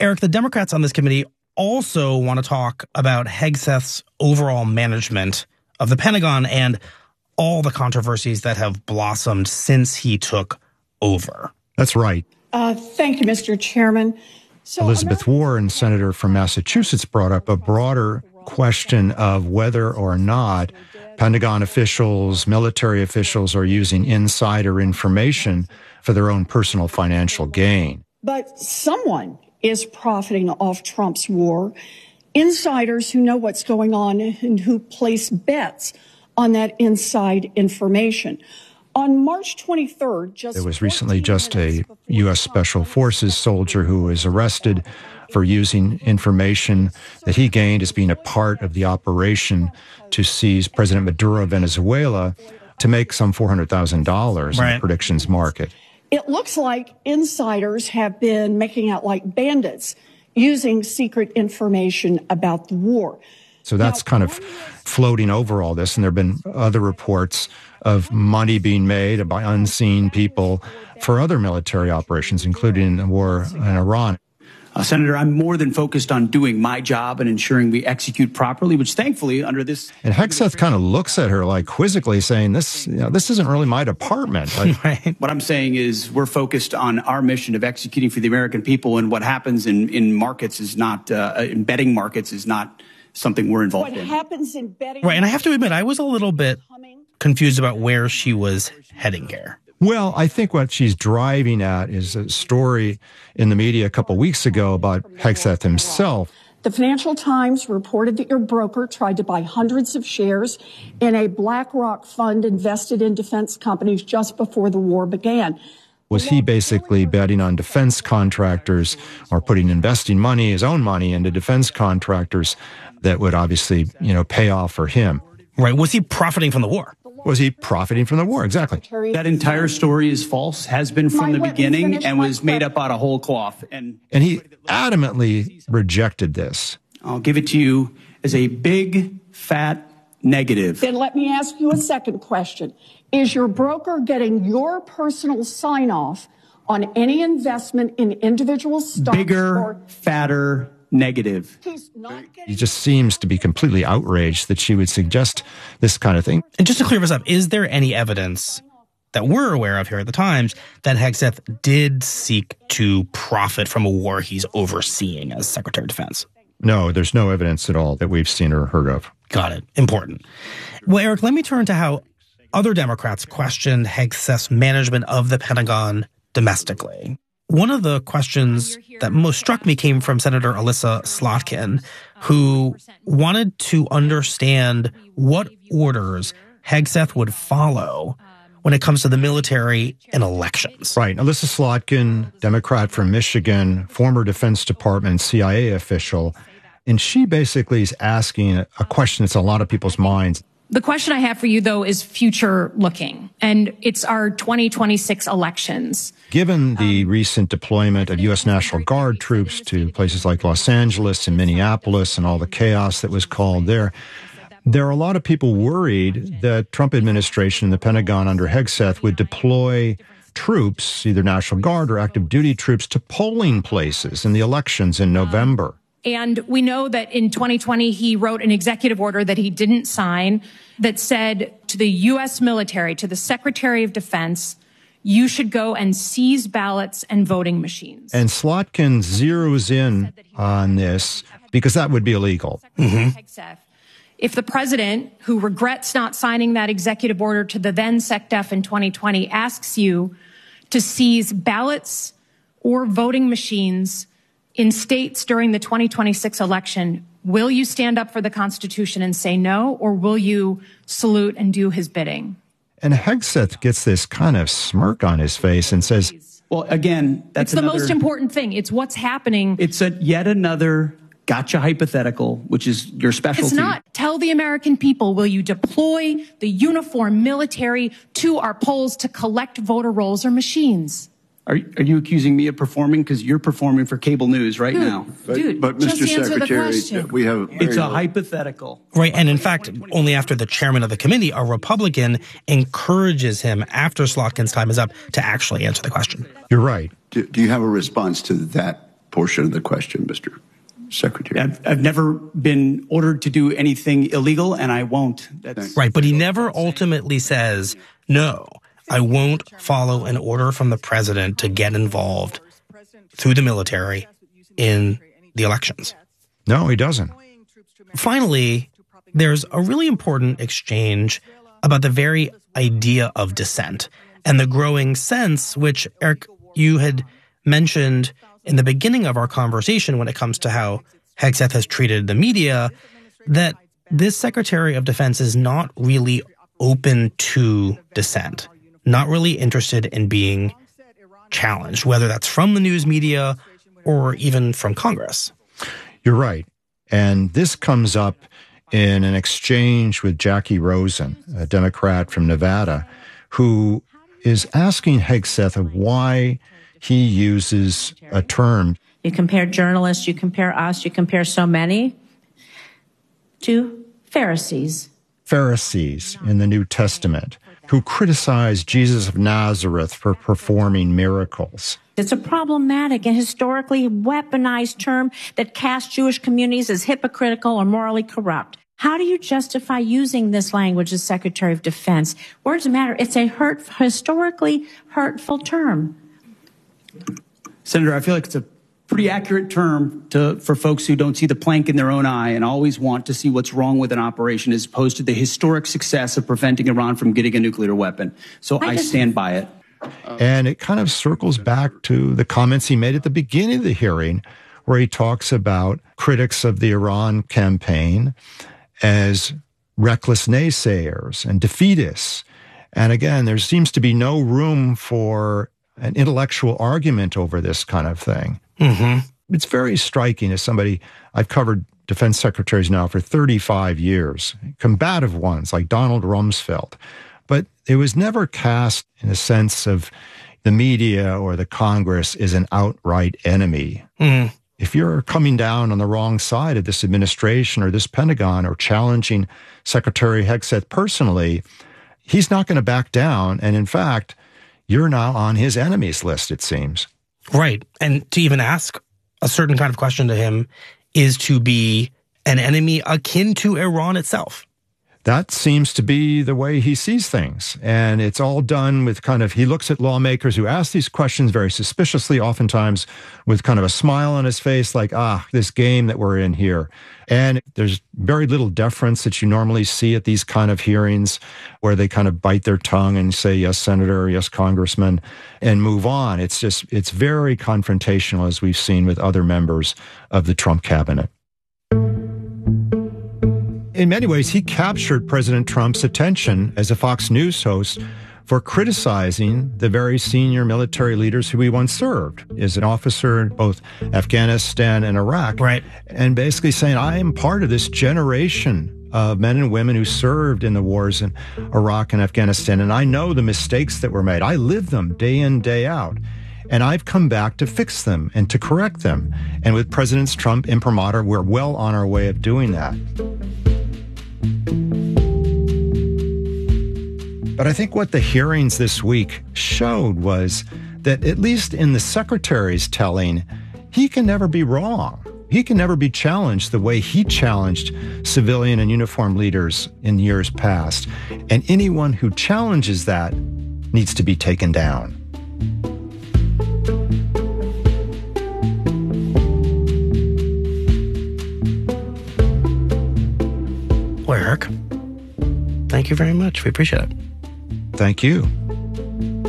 Eric, the Democrats on this committee also want to talk about Hegseth's overall management of the Pentagon and all the controversies that have blossomed since he took over. That's right. Thank you, Mr. Chairman. Elizabeth Warren, senator from Massachusetts, brought up a broader question of whether or not Pentagon officials, military officials are using insider information for their own personal financial gain. But someone is profiting off Trump's war. Insiders who know what's going on and who place bets on that inside information. On March 23rd, there was recently just a U.S. Special Forces soldier who was arrested for using information that he gained as being a part of the operation to seize President Maduro of Venezuela to make some $400,000 in the predictions market. It looks like insiders have been making out like bandits using secret information about the war. So that's kind of floating over all this. And there have been other reports of money being made by unseen people for other military operations, including the war in Iran. Senator, I'm more than focused on doing my job and ensuring we execute properly, which thankfully under this... And Hegseth kind of looks at her like quizzically saying, this isn't really my department. Right. What I'm saying is we're focused on our mission of executing for the American people, and what happens in markets is not, in betting markets is not something we're involved in. What happens in betting... Right, and I have to admit, I was a little bit confused about where she was heading here. Well, I think what she's driving at is a story in the media a couple weeks ago about Hegseth himself. The Financial Times reported that your broker tried to buy hundreds of shares in a BlackRock fund invested in defense companies just before the war began. Was he basically betting on defense contractors or investing money, his own money, into defense contractors that would obviously, pay off for him? Right. Was he profiting from the war? Was he profiting from the war? Exactly. That entire story is false, has been from the beginning, and was made up out of whole cloth. And he adamantly rejected this. I'll give it to you as a big, fat negative. Then let me ask you a second question. Is your broker getting your personal sign-off on any investment in individual stocks? Bigger, fatter, negative. He just seems to be completely outraged that she would suggest this kind of thing. And just to clear this up, is there any evidence that we're aware of here at the Times that Hegseth did seek to profit from a war he's overseeing as Secretary of Defense? No, there's no evidence at all that we've seen or heard of. Got it. Important. Well, Eric, let me turn to how other Democrats questioned Hegseth's management of the Pentagon domestically. One of the questions that most struck me came from Senator Elissa Slotkin, who wanted to understand what orders Hegseth would follow when it comes to the military and elections. Right. Elissa Slotkin, Democrat from Michigan, former Defense Department CIA official, and she basically is asking a question that's on a lot of people's minds. The question I have for you, though, is future looking, and it's our 2026 elections. Given the recent deployment of U.S. National Guard troops to places like Los Angeles and Minneapolis and all the chaos that was called there are a lot of people worried that Trump administration and the Pentagon under Hegseth would deploy troops, either National Guard or active duty troops, to polling places in the elections in November. And we know that in 2020, he wrote an executive order that he didn't sign that said to the U.S. military, to the Secretary of Defense, you should go and seize ballots and voting machines. And Slotkin zeroes in on this because that would be illegal. Mm-hmm. If the president, who regrets not signing that executive order to the then SecDef in 2020, asks you to seize ballots or voting machines in states during the 2026 election, will you stand up for the Constitution and say no, or will you salute and do his bidding? And Hegseth gets this kind of smirk on his face and says, well, again, that's the most important thing. It's what's happening. It's yet another gotcha hypothetical, which is your specialty. It's not. Tell the American people, will you deploy the uniformed military to our polls to collect voter rolls or machines? Are you accusing me of performing? Because you're performing for cable news right now. But Mr. Secretary, we have... It's a hypothetical. Right, and in fact, only after the chairman of the committee, a Republican, encourages him after Slotkin's time is up to actually answer the question. You're right. Do you have a response to that portion of the question, Mr. Secretary. I've never been ordered to do anything illegal, and I won't. That's right, but he never ultimately says, no, I won't follow an order from the president to get involved through the military in the elections. No, he doesn't. Finally, there's a really important exchange about the very idea of dissent and the growing sense, which, Eric, you had mentioned in the beginning of our conversation when it comes to how Hegseth has treated the media, that this Secretary of Defense is not really open to dissent, not really interested in being challenged, whether that's from the news media or even from Congress. You're right. And this comes up in an exchange with Jackie Rosen, a Democrat from Nevada, who is asking Hegseth of why he uses a term. You compare journalists, you compare us, you compare so many to Pharisees. Pharisees in the New Testament who criticized Jesus of Nazareth for performing miracles. It's a problematic and historically weaponized term that casts Jewish communities as hypocritical or morally corrupt. How do you justify using this language as Secretary of Defense? Words matter. It's a historically hurtful term. Senator, I feel like it's a pretty accurate term for folks who don't see the plank in their own eye and always want to see what's wrong with an operation as opposed to the historic success of preventing Iran from getting a nuclear weapon. So I stand by it. And it kind of circles back to the comments he made at the beginning of the hearing, where he talks about critics of the Iran campaign as reckless naysayers and defeatists. And again, there seems to be no room for an intellectual argument over this kind of thing. Mm-hmm. It's very striking as somebody, I've covered defense secretaries now for 35 years, combative ones like Donald Rumsfeld. But it was never cast in a sense of the media or the Congress is an outright enemy. Mm. If you're coming down on the wrong side of this administration or this Pentagon or challenging Secretary Hegseth personally, he's not going to back down. And in fact, you're now on his enemies list, it seems. Right. And to even ask a certain kind of question to him is to be an enemy akin to Iran itself. That seems to be the way he sees things. And it's all done with kind of, he looks at lawmakers who ask these questions very suspiciously, oftentimes with kind of a smile on his face, like, this game that we're in here. And there's very little deference that you normally see at these kind of hearings where they kind of bite their tongue and say, yes, Senator, yes, Congressman, and move on. It's very confrontational, as we've seen with other members of the Trump cabinet. In many ways, he captured President Trump's attention as a Fox News host for criticizing the very senior military leaders who he once served as an officer in both Afghanistan and Iraq. Right. And basically saying, I am part of this generation of men and women who served in the wars in Iraq and Afghanistan, and I know the mistakes that were made. I live them day in, day out. And I've come back to fix them and to correct them. And with President Trump imprimatur, we're well on our way of doing that. But I think what the hearings this week showed was that, at least in the secretary's telling, he can never be wrong. He can never be challenged the way he challenged civilian and uniformed leaders in years past. And anyone who challenges that needs to be taken down. Well, Eric, thank you very much. We appreciate it. Thank you.